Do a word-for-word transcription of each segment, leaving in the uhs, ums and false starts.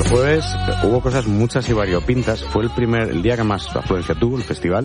jueves hubo cosas muchas y variopintas. Fue el primer, el día que más afluencia tuvo el festival.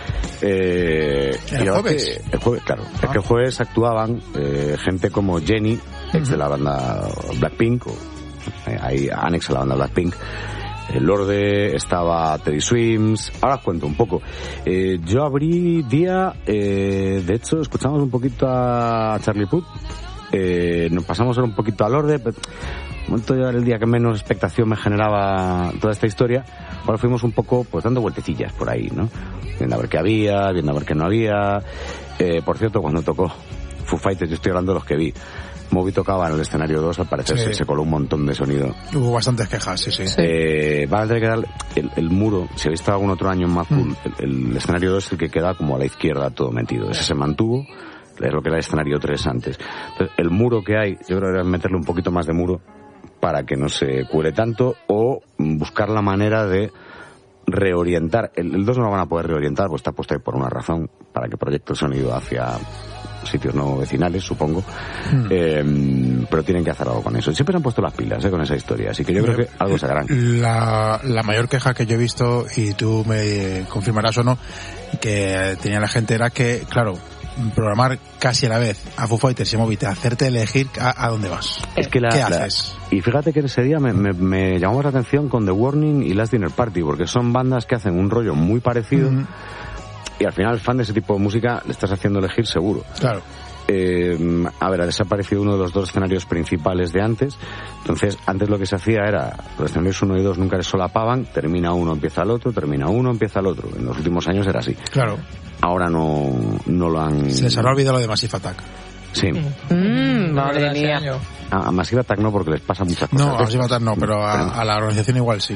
Eh, ¿El jueves? Que, el jueves, claro. Ah. Es que el jueves actuaban eh, gente como Jenny, ex uh-huh. de la banda Blackpink, o eh, ahí anexo a la banda Blackpink. El Lorde, estaba Teddy Swims. Ahora os cuento un poco. Eh, yo abrí día, eh, de hecho, escuchamos un poquito a Charlie Puth. Eh, nos pasamos un poquito al Lorde. Pero, momento ya era el día que menos expectación me generaba toda esta historia. Ahora fuimos un poco, pues, dando vueltecillas por ahí, ¿no? Viendo a ver qué había, viendo a ver qué no había. Eh, por cierto, cuando tocó Foo Fighters, yo estoy hablando de los que vi. Moby tocaba en el escenario dos, al parecer sí. se, se coló un montón de sonido. Hubo bastantes quejas, sí, sí. Eh, van a tener que dar el, el muro, si habéis estado algún otro año en Macul, mm. el, el escenario dos es el que queda como a la izquierda todo metido. Ese se mantuvo, es lo que era el escenario tres antes. Entonces, el muro que hay, yo creo que hay que meterle un poquito más de muro para que no se cuele tanto, o buscar la manera de reorientar. El, el dos no lo van a poder reorientar, pues está puesto ahí por una razón, para que proyecte el sonido hacia sitios no vecinales, supongo, mm. eh, pero tienen que hacer algo con eso. Siempre se han puesto las pilas eh, con esa historia, así que yo creo que algo sacarán. La, la mayor queja que yo he visto, y tú me confirmarás o no, que tenía la gente era que, claro, programar casi a la vez a Foo Fighters y Moby, hacerte elegir a, a dónde vas. Es que la, ¿Qué la, haces? Y fíjate que ese día me, me, me llamó la atención con The Warning y Last Dinner Party, porque son bandas que hacen un rollo muy parecido. Mm. Y al final, fan de ese tipo de música, le estás haciendo elegir seguro. Claro. Eh, a ver, ha desaparecido uno de los dos escenarios principales de antes. Entonces, antes lo que se hacía era, los escenarios uno y dos nunca se solapaban, termina uno, empieza el otro, termina uno, empieza el otro. En los últimos años era así. Claro. Ahora no, no lo han... Se les habrá olvidado lo de Massive Attack. Sí. Mm, madre mía. A, a Massive Attack no, porque les pasa muchas cosas. No, a Massive Attack no, pero a, a la organización igual sí.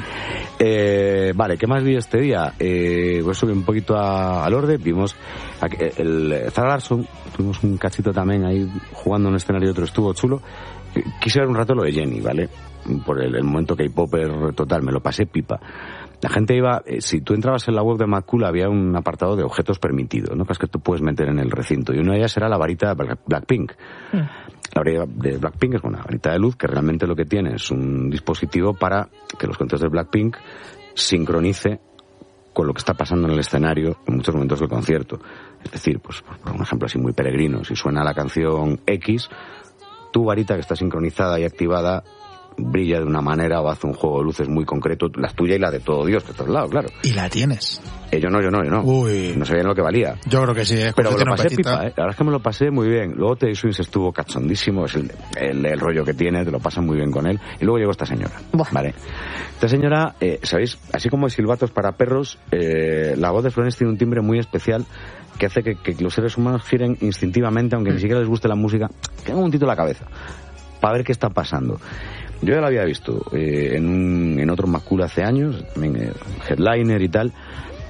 Eh, vale, ¿qué más vi este día? Eh, pues subí un poquito a, al Lorde, vimos a, el Zara Larsson, tuvimos un cachito también ahí jugando en un escenario y otro, estuvo chulo. Quise ver un rato lo de Jenny, ¿vale? Por el, el momento K-popper total, me lo pasé pipa. La gente iba, eh, si tú entrabas en la web de Macul había un apartado de objetos permitidos, ¿no? Que es que tú puedes meter en el recinto, y una de ellas era la varita de Blackpink. Mm. La varita de Blackpink es una varita de luz que realmente lo que tiene es un dispositivo para que los conciertos de Blackpink sincronice con lo que está pasando en el escenario en muchos momentos del concierto. Es decir, pues por un ejemplo así muy peregrino, si suena la canción X, tu varita que está sincronizada y activada brilla de una manera o hace un juego de luces muy concreto, la tuya y la de todo Dios, de todos lados, claro. ¿Y la tienes? Eh, yo no, yo no, yo no. Uy. No sabía en lo que valía. Yo creo que sí, es pero me lo pasé pipa, ¿eh? La verdad es que me lo pasé muy bien. Luego Teddy Swims estuvo cachondísimo, es el, el, el rollo que tiene, te lo pasas muy bien con él. Y luego llegó esta señora, Buah. ¿vale? Esta señora, eh, ¿sabéis? Así como hay silbatos para perros, eh, la voz de Florence tiene un timbre muy especial que hace que, que los seres humanos giren instintivamente, aunque ni siquiera les guste la música, que tengan un tito en la cabeza, para ver qué está pasando. Yo ya la había visto eh, en, un, en otro Macul hace años, también eh, headliner y tal.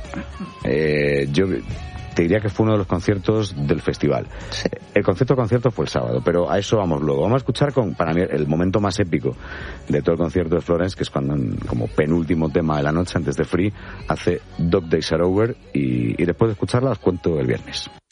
Eh, yo te diría que fue uno de los conciertos del festival. Sí. El concepto concierto fue el sábado, pero a eso vamos luego. Vamos a escuchar con, para mí, el momento más épico de todo el concierto de Florence, que es cuando, como penúltimo tema de la noche, antes de Free, hace Dog Days Are Over, y, y después de escucharla os cuento el viernes.